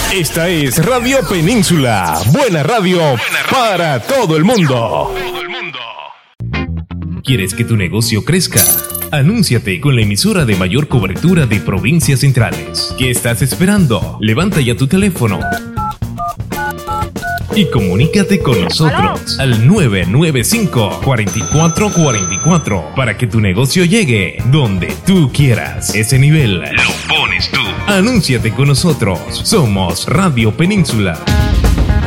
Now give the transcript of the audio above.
Esta es Radio Península. Buena radio para todo el mundo. ¿Quieres que tu negocio crezca? Anúnciate con la emisora de mayor cobertura de provincias centrales. ¿Qué estás esperando? Levanta ya tu teléfono y comunícate con nosotros al 995-4444 para que tu negocio llegue donde tú quieras. Ese nivel lo pones tú. Anúnciate con nosotros. Somos Radio Península.